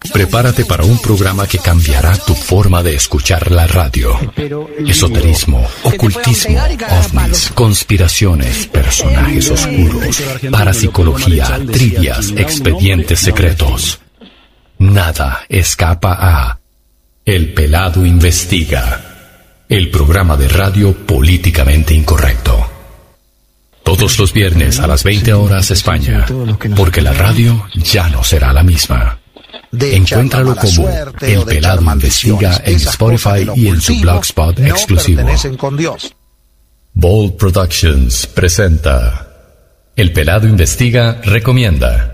Prepárate para un programa que cambiará tu forma de escuchar la radio. Esoterismo, ocultismo, ovnis, conspiraciones, personajes oscuros, parapsicología, trivias, expedientes secretos. Nada escapa a El Pelado Investiga, el programa de radio políticamente incorrecto. Todos los viernes a las 20 horas España, porque la radio ya no será la misma. Encuéntralo como El Pelado Investiga en Spotify y en su blogspot exclusivo. Bold Productions presenta El Pelado Investiga recomienda.